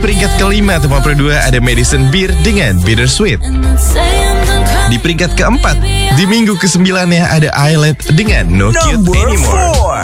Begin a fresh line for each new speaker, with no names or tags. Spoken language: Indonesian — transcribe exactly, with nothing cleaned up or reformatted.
peringkat kelima top lima puluh dua ada Madison Beer dengan Bittersweet. Di peringkat keempat, di minggu kesembilan ya ada Islet dengan No Cute Anymore.